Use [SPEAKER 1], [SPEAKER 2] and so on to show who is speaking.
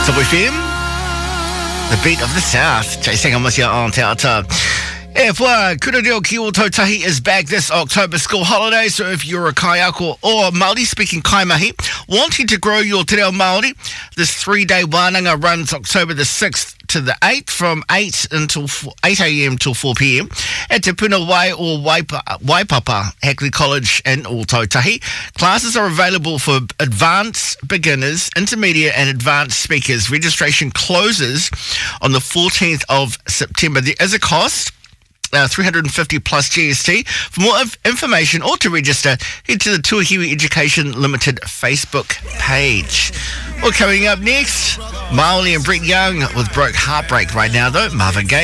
[SPEAKER 1] Subway FM, the beat of the South. Chasing on with you on Te Ata. F1, Kura Reo Ki o Tautahi is back this October school holiday, so if you're a kaiako or Māori-speaking kaimahi wanting to grow your te reo Māori, this 3-day wānanga runs October the 6th to the 8th from 8 a.m. till 4 p.m. at Te Punawai or Waipapa, Hackley College in Ōtautahi. Classes are available for advanced, beginners, intermediate and advanced speakers. Registration closes on the 14th of September. There is a cost. 350 plus GST. For more information or to register, head to the Tuahiwi Education Limited Facebook page. Well, coming up next, Maoli and Brett Young with Broke Heartbreak. Right now, though, Marvin Gaye.